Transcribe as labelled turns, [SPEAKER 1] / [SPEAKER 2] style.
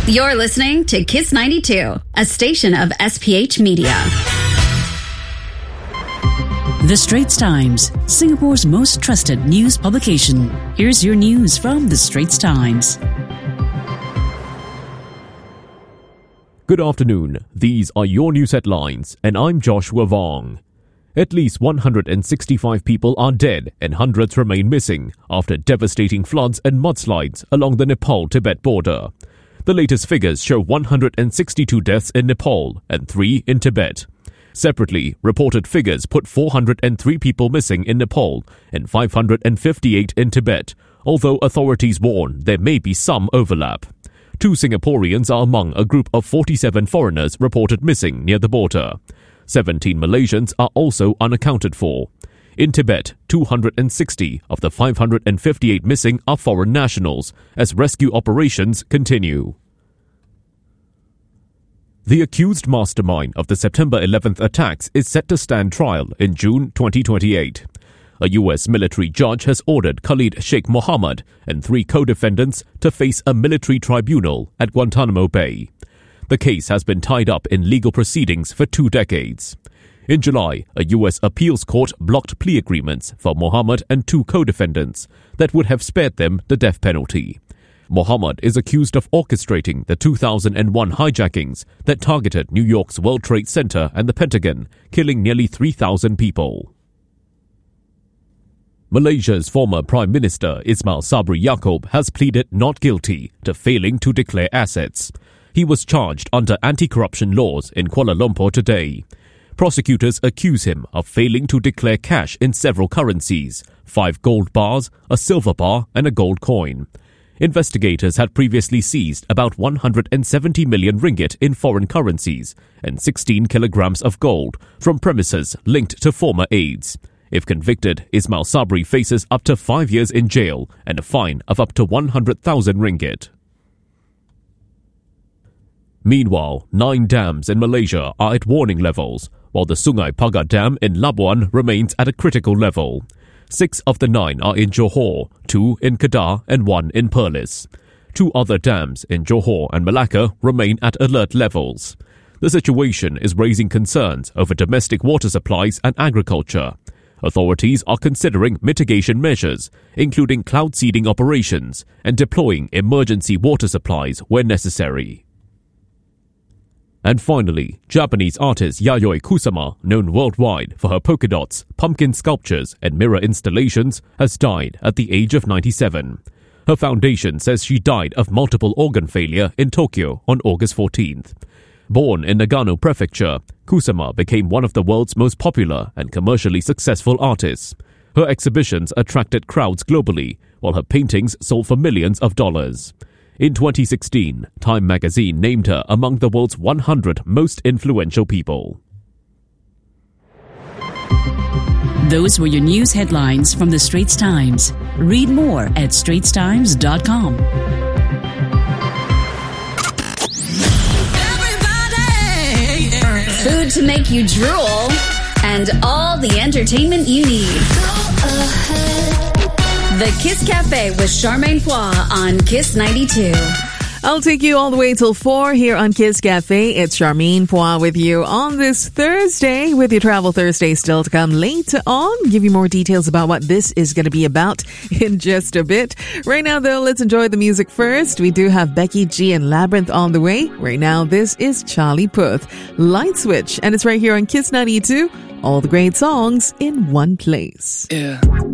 [SPEAKER 1] You're listening to Kiss 92, a station of SPH Media.
[SPEAKER 2] The Straits Times, Singapore's most trusted news publication. Here's your news from The Straits Times.
[SPEAKER 3] Good afternoon. These are your news headlines, and I'm Joshua Vong. At least 165 people are dead and hundreds remain missing after devastating floods and mudslides along the Nepal-Tibet border. The latest figures show 162 deaths in Nepal and 3 in Tibet. Separately, reported figures put 403 people missing in Nepal and 558 in Tibet, although authorities warn there may be some overlap. 2 Singaporeans are among a group of 47 foreigners reported missing near the border. 17 Malaysians are also unaccounted for. In Tibet, 260 of the 558 missing are foreign nationals, as rescue operations continue. The accused mastermind of the September 11th attacks is set to stand trial in June 2028. A U.S. military judge has ordered Khalid Sheikh Mohammed and 3 co-defendants to face a military tribunal at Guantanamo Bay. The case has been tied up in legal proceedings for 2 decades. In July, a U.S. appeals court blocked plea agreements for Mohammed and 2 co-defendants that would have spared them the death penalty. Mohammed is accused of orchestrating the 2001 hijackings that targeted New York's World Trade Center and the Pentagon, killing nearly 3,000 people. Malaysia's former Prime Minister Ismail Sabri Yaakob has pleaded not guilty to failing to declare assets. He was charged under anti-corruption laws in Kuala Lumpur today. Prosecutors accuse him of failing to declare cash in several currencies, 5 gold bars, a silver bar and a gold coin. Investigators had previously seized about 170 million ringgit in foreign currencies and 16 kilograms of gold from premises linked to former aides. If convicted, Ismail Sabri faces up to 5 years in jail and a fine of up to 100,000 ringgit. Meanwhile, 9 dams in Malaysia are at warning levels, while the Sungai Pagar Dam in Labuan remains at a critical level. 6 of the 9 are in Johor, 2 in Kedah and 1 in Perlis. 2 other dams in Johor and Malacca remain at alert levels. The situation is raising concerns over domestic water supplies and agriculture. Authorities are considering mitigation measures, including cloud seeding operations and deploying emergency water supplies where necessary. And finally, Japanese artist Yayoi Kusama, known worldwide for her polka dots, pumpkin sculptures and mirror installations, has died at the age of 97. Her foundation says she died of multiple organ failure in Tokyo on August 14th. Born in Nagano Prefecture, Kusama became one of the world's most popular and commercially successful artists. Her exhibitions attracted crowds globally, while her paintings sold for millions of dollars. In 2016, Time magazine named her among the world's 100 most influential people.
[SPEAKER 2] Those were your news headlines from The Straits Times. Read more at straitstimes.com.
[SPEAKER 1] Food to make you drool, and all the entertainment you need. The Kiss Cafe with Charmaine Poix on Kiss 92.
[SPEAKER 4] I'll take you all the way till 4 here on Kiss Cafe. It's Charmaine Poix with you on this Thursday with your Travel Thursday still to come later on. Give you more details about what this is going to be about in just a bit. Right now, though, let's enjoy the music first. We do have Becky G and Labyrinth on the way. Right now, this is Charlie Puth, Light Switch, and it's right here on Kiss 92. All the great songs in one place.
[SPEAKER 5] Yeah.